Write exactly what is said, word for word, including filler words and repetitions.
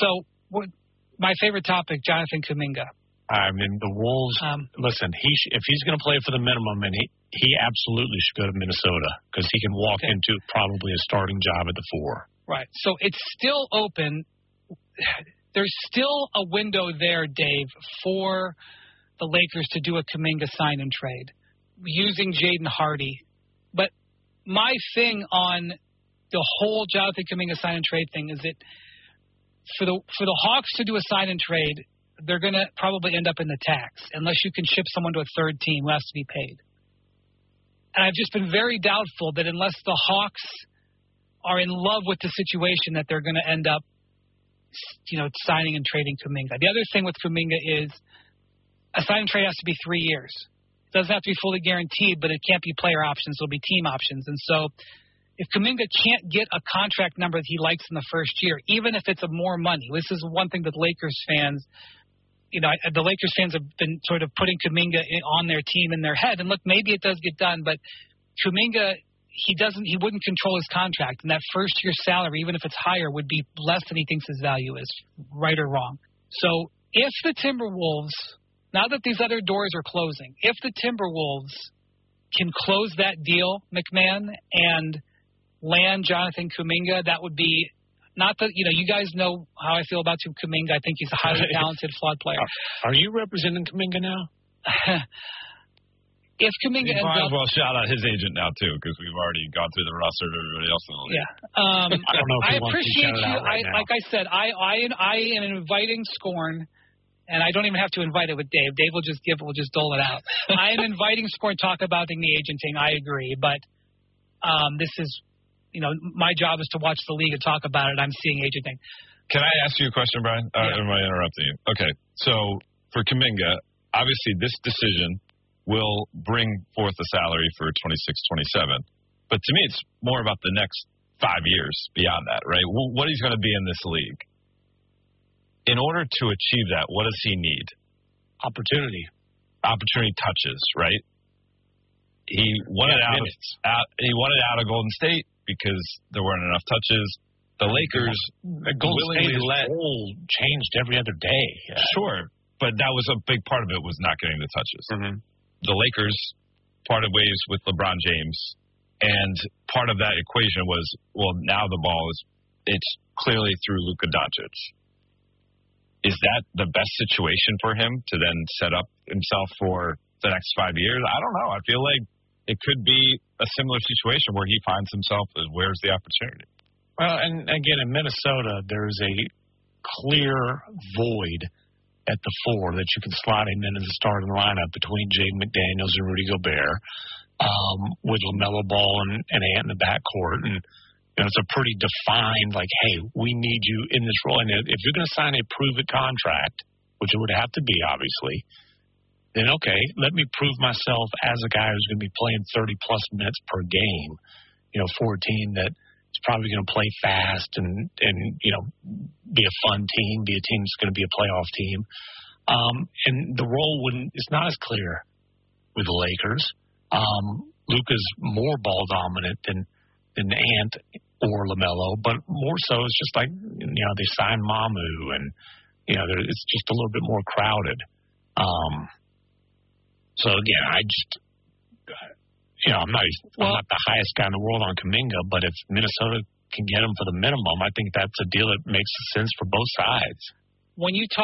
So, what, my favorite topic, Jonathan Kuminga. I mean, the Wolves, um, listen, he sh- if he's going to play for the minimum, and he, he absolutely should go to Minnesota because he can walk okay. into probably a starting job at the four. Right. So it's still open. There's still a window there, Dave, for the Lakers to do a Kuminga sign and trade using Jaden Hardy. But my thing on the whole Jonathan Kuminga sign and trade thing is that for the for the Hawks to do a sign and trade, they're going to probably end up in the tax unless you can ship someone to a third team who has to be paid. And I've just been very doubtful that unless the Hawks are in love with the situation that they're going to end up, you know, signing and trading Kuminga. The other thing with Kuminga is a sign and trade has to be three years. It doesn't have to be fully guaranteed, but it can't be player options. It'll be team options. And so if Kuminga can't get a contract number that he likes in the first year, even if it's a more money, this is one thing that Lakers fans – you know, the Lakers fans have been sort of putting Kuminga on their team in their head. And look, maybe it does get done, but Kuminga, he doesn't, he wouldn't control his contract. And that first year salary, even if it's higher, would be less than he thinks his value is, right or wrong. So if the Timberwolves, now that these other doors are closing, if the Timberwolves can close that deal, McMahon, and land Jonathan Kuminga, that would be, not that, you know, you guys know how I feel about Kuminga. I think he's a highly talented, flawed player. Are you representing Kuminga now? If Kuminga you ends might up, as well shout out his agent now, too, because we've already gone through the roster of everybody else in the league. Yeah. Um, I don't know if I he wants to appreciate shout it you. out right I, now. like I said, I, I, I am inviting scorn, and I don't even have to invite it with Dave. Dave will just give, will just dole it out. I am inviting scorn, talk about the agenting. I agree, but um, this is, you know, my job is to watch the league and talk about it. I'm seeing agenting. Can I ask you a question, Brian? Uh, yeah. Am I interrupting you? Okay. So for Kuminga, obviously this decision will bring forth a salary for twenty-six twenty-seven. But to me, it's more about the next five years beyond that, right? What he's going to be in this league. In order to achieve that, what does he need? Opportunity. Opportunity touches, right? He wanted yeah, out of, out, he wanted out of Golden State because there weren't enough touches. The Lakers Golden willingly State let role changed every other day. Yeah. Sure, but that was a big part of it was not getting the touches. Mm-hmm. The Lakers parted ways with LeBron James, and part of that equation was, well, now the ball is it's clearly through Luka Doncic. Is that the best situation for him to then set up himself for the next five years? I don't know. I feel like it could be a similar situation where he finds himself as where's the opportunity. Well, and again, in Minnesota, there's a clear void at the four that you can slide him into the starting lineup between Jaden McDaniels and Rudy Gobert, um, with LaMelo Ball and, and Ant in the backcourt. And you know, it's a pretty defined, like, hey, we need you in this role. And if you're going to sign a prove-it contract, which it would have to be, obviously, then, okay, let me prove myself as a guy who's going to be playing thirty-plus minutes per game, you know, for a team that is probably going to play fast and, and, you know, be a fun team, be a team that's going to be a playoff team. Um, and the role wouldn't, it's not as clear with the Lakers. Um, Luka's more ball dominant than, than Ant or LaMelo, but more so it's just like, you know, they signed Mamu and, you know, it's just a little bit more crowded. Um, So, again, I just, you know, I'm not, well, I'm not the highest guy in the world on Kuminga, but if Minnesota can get him for the minimum, I think that's a deal that makes sense for both sides. When you talk